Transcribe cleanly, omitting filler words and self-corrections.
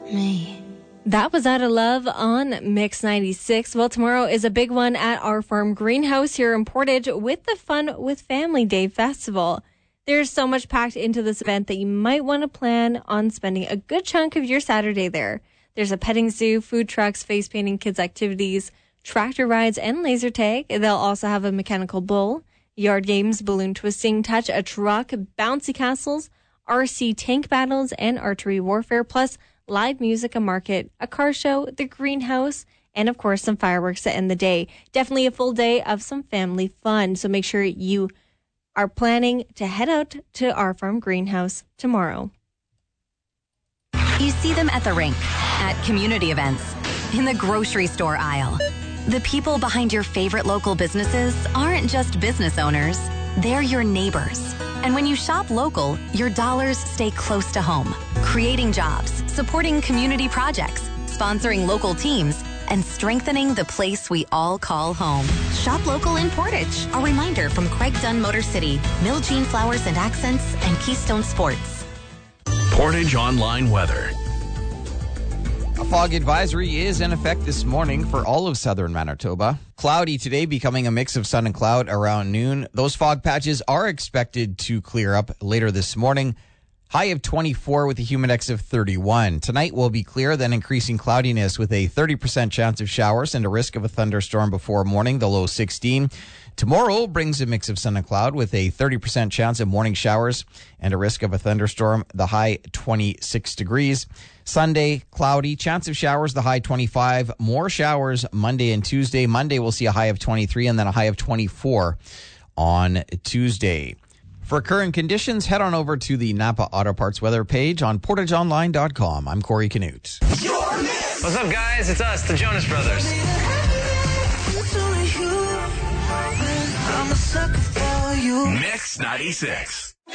me. That was Out of Love on Mix 96. Well, tomorrow is a big one at our farm greenhouse here in Portage with the Fun with Family Day Festival. There's so much packed into this event that you might want to plan on spending a good chunk of your Saturday there. There's a petting zoo, food trucks, face painting, kids activities, tractor rides, and laser tag. They'll also have a mechanical bull, yard games, balloon twisting, touch a truck, bouncy castles, RC tank battles, and archery warfare, plus live music, a market, a car show, the greenhouse, and of course some fireworks to end the day. Definitely a full day of some family fun. So make sure you are planning to head out to our farm greenhouse tomorrow. You see them at the rink, at community events, in the grocery store aisle. The people behind your favorite local businesses aren't just business owners, they're your neighbors. And when you shop local, your dollars stay close to home, creating jobs, supporting community projects, sponsoring local teams, and strengthening the place we all call home. Shop local in Portage. A reminder from Craig Dunn Motor City, Miljean Flowers and Accents, and Keystone Sports. Portage Online Weather. A fog advisory is in effect this morning for all of southern Manitoba. Cloudy today, becoming a mix of sun and cloud around noon. Those fog patches are expected to clear up later this morning. High of 24 with a humidex of 31. Tonight will be clear, then increasing cloudiness with a 30% chance of showers and a risk of a thunderstorm before morning, the low 16. Tomorrow brings a mix of sun and cloud with a 30% chance of morning showers and a risk of a thunderstorm, the high 26 degrees. Sunday, cloudy, chance of showers, the high 25. More showers Monday and Tuesday. Monday we'll see a high of 23 and then a high of 24 on Tuesday. For current conditions, head on over to the Napa Auto Parts weather page on portageonline.com. I'm Corey Canute. What's up, guys? It's us, the Jonas Brothers. Mix 96.